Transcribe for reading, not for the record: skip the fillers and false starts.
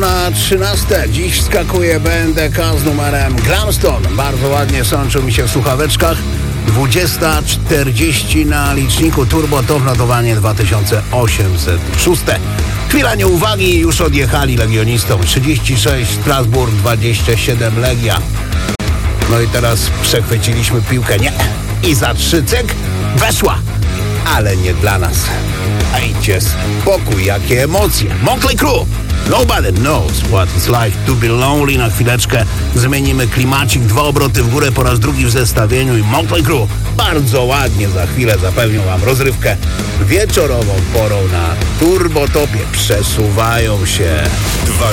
na 13. Dziś skakuje BNDK z numerem Glamstone. Bardzo ładnie sączył mi się w słuchaweczkach. 20:40 na liczniku Turbo Top, notowanie 2806. Chwila nieuwagi, już odjechali legionistom. 36 Strasburg, 27 Legia. No i teraz przechwyciliśmy piłkę, nie. I za 3 cyk weszła. Ale nie dla nas. Dajcie spokój, jakie emocje. Motley Crue. Nobody knows what it's like to be lonely. Na chwileczkę zmienimy klimacik. 2 obroty w górę po raz drugi w zestawieniu i Motley Crue bardzo ładnie za chwilę zapewnią wam rozrywkę wieczorową porą na Turbotopie. Przesuwają się. 2